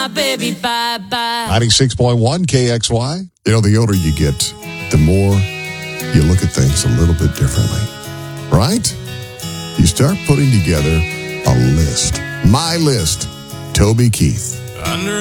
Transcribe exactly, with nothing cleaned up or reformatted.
baby, bye-bye. ninety-six point one K X Y. You know, the older you get, the more you look at things a little bit differently, right? You start putting together a list. My list. Toby Keith. Under